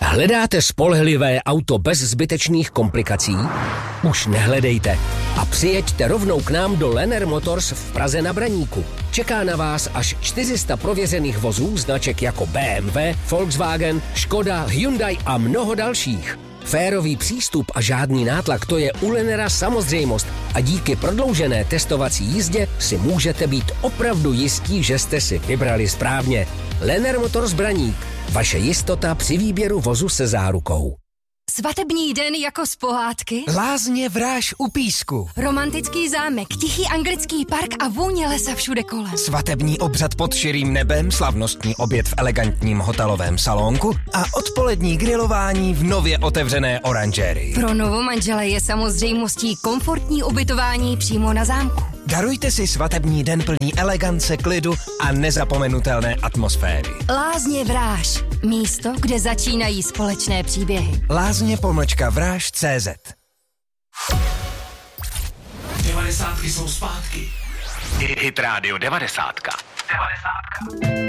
Hledáte spolehlivé auto bez zbytečných komplikací? Už nehledejte a přijeďte rovnou k nám do Lenner Motors v Praze na Braníku. Čeká na vás až 400 prověřených vozů značek jako BMW, Volkswagen, Škoda, Hyundai a mnoho dalších. Férový přístup a žádný nátlak, to je u Lennera samozřejmost a díky prodloužené testovací jízdě si můžete být opravdu jistí, že jste si vybrali správně. Lenner Motors Braník. Vaše jistota při výběru vozu se zárukou. Svatební den jako z pohádky? Lázně Vráž u Písku. Romantický zámek, tichý anglický park a vůně lesa všude kolem. Svatební obřad pod širým nebem, slavnostní oběd v elegantním hotelovém salonku a odpolední grilování v nově otevřené oranžérii. Pro novomanžele je samozřejmostí komfortní ubytování přímo na zámku. Darujte si svatební den plný elegance, klidu a nezapomenutelné atmosféry. Lázně Vráž. Místo, kde začínají společné příběhy. Lázně-Vráž.cz 90 jsou zpátky. Hit Radio 90.